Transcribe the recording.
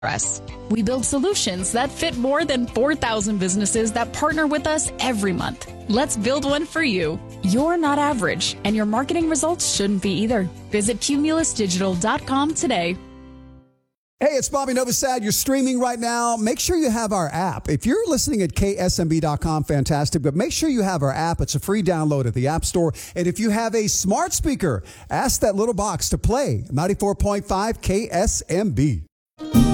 us. We build solutions that fit more than 4,000 businesses that partner with us every month. Let's build one for you. You're not average, and your marketing results shouldn't be either. Visit cumulusdigital.com today. Hey, it's Bobby Novosad. You're streaming right now. Make sure you have our app. If you're listening at ksmb.com, fantastic, but make sure you have our app. It's a free download at the App Store. And if you have a smart speaker, ask that little box to play 94.5 KSMB.